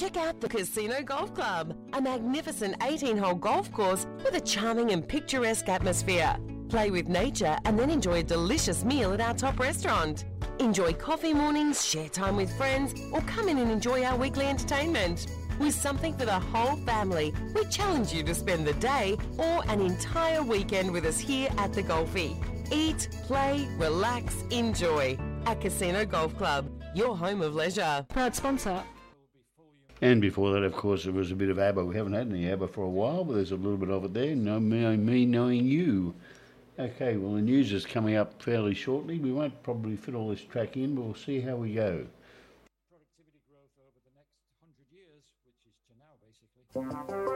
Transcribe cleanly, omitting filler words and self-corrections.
Check out the Casino Golf Club, a magnificent 18-hole golf course with a charming and picturesque atmosphere. Play with nature and then enjoy a delicious meal at our top restaurant. Enjoy coffee mornings, share time with friends, or come in and enjoy our weekly entertainment. With something for the whole family, we challenge you to spend the day or an entire weekend with us here at the Golfie. Eat, play, relax, enjoy. At Casino Golf Club, your home of leisure. Proud sponsor. And before that, of course, there was a bit of ABBA. We haven't had any ABBA for a while, but there's a little bit of it there. Me knowing you. Okay, well, the news is coming up fairly shortly. We won't probably fit all this track in, but we'll see how we go. Productivity growth over the next 100 years, which is to now, basically.